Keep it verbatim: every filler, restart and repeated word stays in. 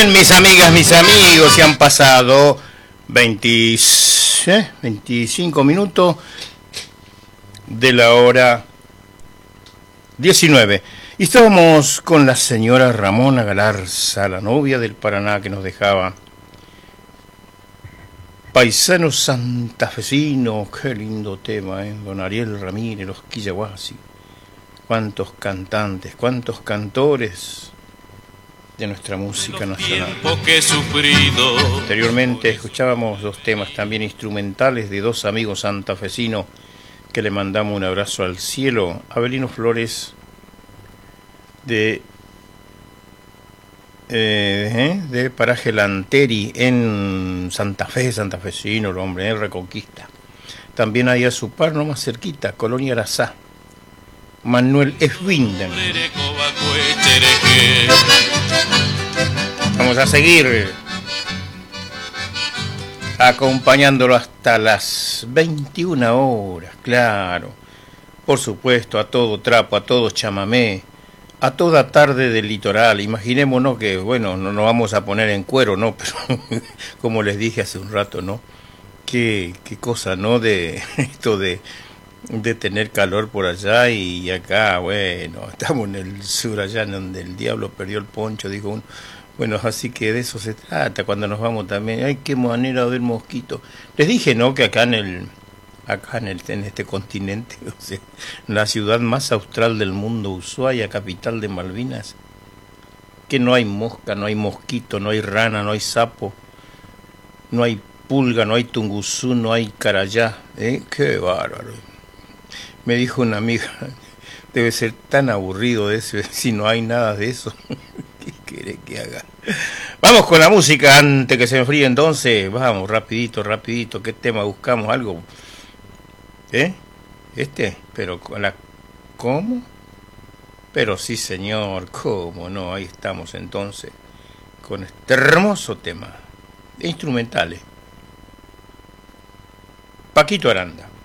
Bien, mis amigas, mis amigos, se han pasado veinte, ¿eh? veinticinco minutos de la hora diecinueve. Y estábamos con la señora Ramona Galarza, la novia del Paraná, que nos dejaba. Paisano santafesino, qué lindo tema, ¿eh? Don Ariel Ramírez, los Quillahuasi. Cuántos cantantes, cuántos cantores de nuestra música nacional. Que he sufrido. Anteriormente escuchábamos dos temas también instrumentales de dos amigos santafesinos que le mandamos un abrazo al cielo. Abelino Flores de eh, de Paraje Lanteri en Santa Fe, santafesino, el hombre, en Reconquista. También ahí a su par, no más cerquita, Colonia Arazá, Manuel Esbinden. Vamos a seguir acompañándolo hasta las veintiuna horas, claro. Por supuesto, a todo trapo, a todo chamamé, a toda tarde del litoral. Imaginémonos que, bueno, no nos vamos a poner en cuero, ¿no? Pero, como les dije hace un rato, ¿no? Qué, qué cosa, ¿no? De esto de, de tener calor por allá y acá, bueno, estamos en el sur allá, en donde el diablo perdió el poncho, dijo uno. Bueno, así que de eso se trata cuando nos vamos también. Ay, qué manera de ver mosquitos. Les dije, ¿no? Que acá en el, acá en el, en este continente, o sea, la ciudad más austral del mundo, Ushuaia, capital de Malvinas, que no hay mosca, no hay mosquito, no hay rana, no hay sapo, no hay pulga, no hay tunguzú, no hay carayá. ¿Eh? Qué bárbaro. Me dijo una amiga, debe ser tan aburrido eso, si no hay nada de eso. ¿Qué quiere que haga? Vamos con la música antes que se enfríe entonces. Vamos, rapidito, rapidito. ¿Qué tema buscamos? ¿Algo? ¿Eh? ¿Este? Pero con la... ¿Cómo? Pero sí, señor, ¿cómo no? Ahí estamos entonces con este hermoso tema. Instrumentales. Paquito Aranda.